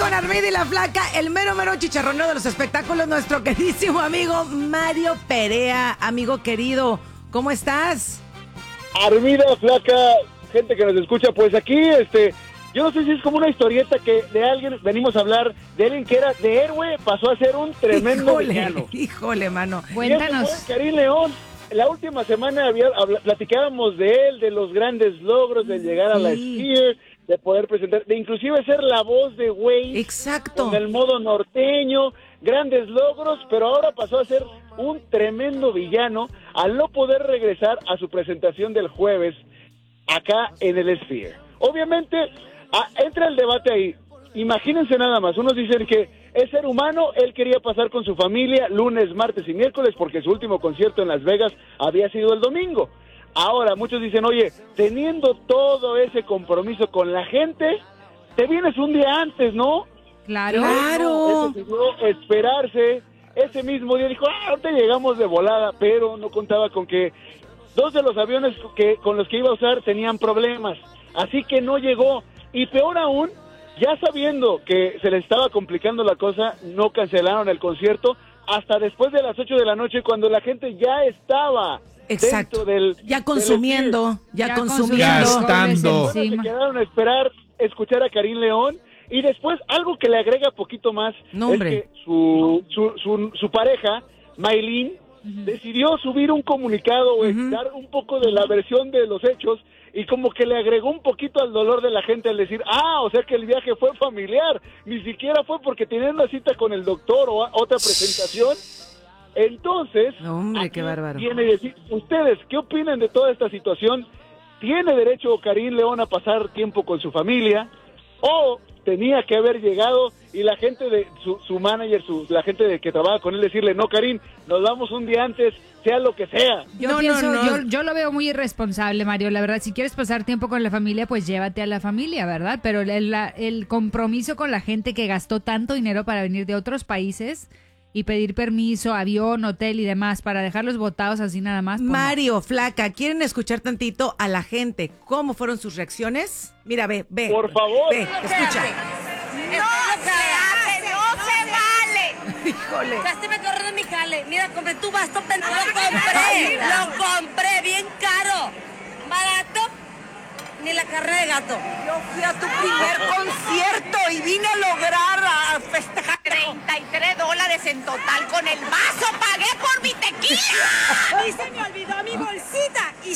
con Armida y la Flaca, el mero chicharronero de los espectáculos, nuestro queridísimo amigo Mario Perea. Amigo querido, ¿cómo estás? Armida, Flaca, gente que nos escucha, pues aquí, yo no sé si es como una historieta que de alguien, venimos a hablar de alguien que era de héroe, pasó a ser un tremendo villano. Híjole, mano. Cuéntanos. Karim León, la última semana platicábamos de él, de los grandes logros, de llegar a la Sphere, de poder presentar, de inclusive ser la voz de Waze. Exacto. Con el modo norteño, grandes logros, pero ahora pasó a ser un tremendo villano al no poder regresar a su presentación del jueves acá en el Sphere. Obviamente, entra el debate ahí. Imagínense nada más, unos dicen que es ser humano, él quería pasar con su familia lunes, martes y miércoles porque su último concierto en Las Vegas había sido el domingo. Ahora, muchos dicen, oye, teniendo todo ese compromiso con la gente, te vienes un día antes, ¿no? Claro. Él decidió esperarse. Ese mismo día dijo, ahorita llegamos de volada, pero no contaba con que dos de los aviones con los que iba a usar tenían problemas. Así que no llegó. Y peor aún, ya sabiendo que se le estaba complicando la cosa, no cancelaron el concierto hasta después de las 8 de la noche, cuando la gente ya estaba exacto dentro ya consumiendo, ya consumiendo. Gastando. Se quedaron a esperar, escuchar a Karim León. Y después, algo que le agrega poquito más, es que su pareja, Maylin, decidió subir un comunicado, dar un poco de la versión de los hechos, y como que le agregó un poquito al dolor de la gente al decir, o sea que el viaje fue familiar, ni siquiera fue porque tenían una cita con el doctor o otra presentación. Entonces, qué bárbaro. Viene a decir, ustedes, ¿qué opinan de toda esta situación? ¿Tiene derecho Karim León a pasar tiempo con su familia? ¿O tenía que haber llegado y la gente de su manager, la gente que trabaja con él, decirle, no, Karim, nos vamos un día antes, sea lo que sea? Yo lo veo muy irresponsable, Mario, la verdad. Si quieres pasar tiempo con la familia, pues llévate a la familia, ¿verdad? Pero el compromiso con la gente que gastó tanto dinero para venir de otros países y pedir permiso, avión, hotel y demás, para dejarlos botados así nada más. Mario, Flaca, ¿quieren escuchar tantito a la gente? ¿Cómo fueron sus reacciones? Mira, ve. Por favor. Ve, escucha. No se vale. Híjole. Ya se me corrió de mi jale. Mira, compré tu basto, lo compré bien caro. Barato, ni la carne de gato. Yo fui a tu primer concierto y vine a lograr a festejar $33 en total. Con el vaso pagué por mi tequila. Y se me olvidó mi bolsita y $175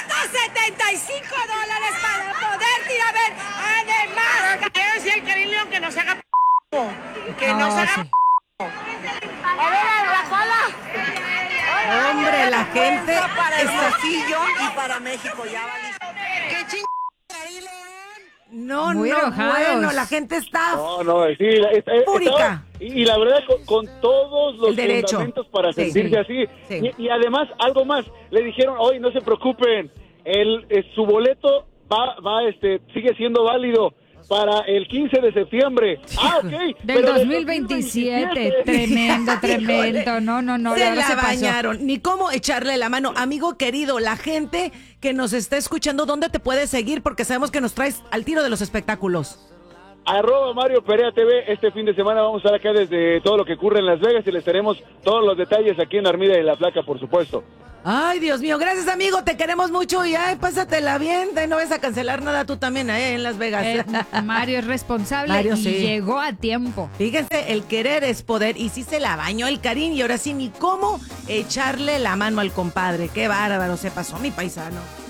para poder ir a ver. Además, Quiero decir al Karim León que no se haga que no se haga a ver, a la cola. Hombre, la gente para el está... bolsillo y para México ya vale. ¿Qué Karim León? Muy enojados. Bueno, la gente está Sí, fúrica. Y la verdad, con todos los fundamentos para sentirse así. Sí. Y además, algo más, le dijeron, hoy no se preocupen, su boleto sigue siendo válido para el 15 de septiembre. Ok. Del 2027. Tremendo. No. Se la bañaron. Ni cómo echarle la mano. Amigo querido, la gente que nos está escuchando, ¿dónde te puede seguir? Porque sabemos que nos traes al tiro de los espectáculos. @Mario Perea TV. Este fin de semana vamos a estar acá desde todo lo que ocurre en Las Vegas y les tenemos todos los detalles aquí en Armida y la Flaca, por supuesto. Ay, Dios mío, gracias, amigo, te queremos mucho y pásatela bien, no vas a cancelar nada tú también en Las Vegas. Mario es responsable Mario, y llegó a tiempo. Fíjense, el querer es poder y sí se la bañó el Karim y ahora sí ni cómo echarle la mano al compadre. Qué bárbaro se pasó mi paisano.